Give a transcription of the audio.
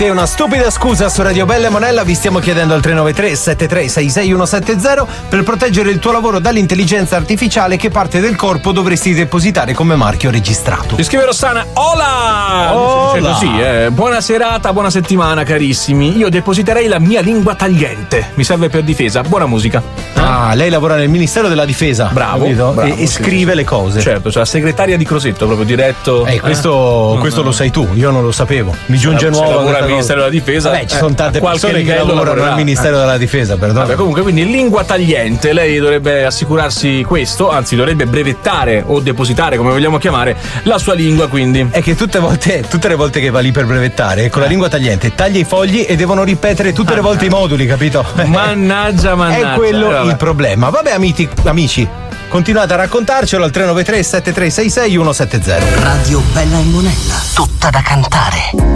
È una stupida scusa su Radio Bella e Monella, vi stiamo chiedendo al 393 7366 170 per proteggere il tuo lavoro dall'intelligenza artificiale che parte del corpo dovresti depositare come marchio registrato. Ti scrive Rossana, hola! Hola. Così, buona serata, buona settimana carissimi. Io depositerei la mia lingua tagliente, mi serve per difesa, buona musica. Ah, lei lavora nel Ministero della Difesa. Bravo, capito? bravo, e scrive le cose. Certo, cioè la segretaria di Crosetto, proprio diretto. Questo lo sai tu, io non lo sapevo. Mi giunge nuovo. Se lavora al Ministero della Difesa. Vabbè, ci sono tante persone che lavorano lavorerà. al Ministero della Difesa, perdono. Vabbè, comunque, quindi lingua tagliente, lei dovrebbe assicurarsi questo, anzi dovrebbe brevettare o depositare, come vogliamo chiamare, la sua lingua, quindi. È che tutte le volte che va lì per brevettare, con la lingua tagliente, taglia i fogli e devono ripetere tutte le volte i moduli, capito? Mannaggia. È quello il problema. Vabbè, amici, continuate a raccontarcelo al 393 7366 170. Radio Bella e Monella, tutta da cantare.